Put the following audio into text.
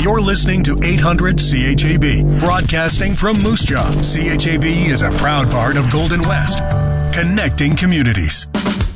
You're listening to 800 CHAB, broadcasting from Moose Jaw. CHAB is a proud part of Golden West, connecting communities.